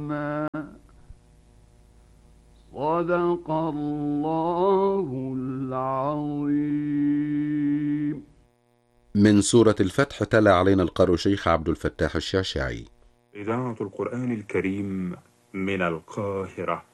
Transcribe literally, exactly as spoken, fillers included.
صدق الله العظيم. من سورة الفتح تلا علينا القارئ شيخ عبد الفتاح الشاشعي. إذاعة القرآن الكريم من القاهرة.